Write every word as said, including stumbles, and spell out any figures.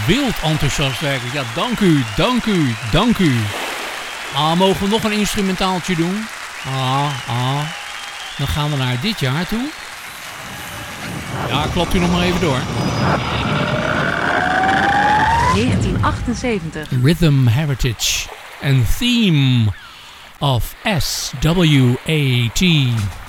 wild enthousiast werkelijk. Ja, dank u, dank u, dank u. Ah, mogen we nog een instrumentaaltje doen? Ah, ah. Dan gaan we naar dit jaar toe. Ja, klopt u nog maar even door. negentien achtenzeventig. Rhythm Heritage and Theme of S W A T.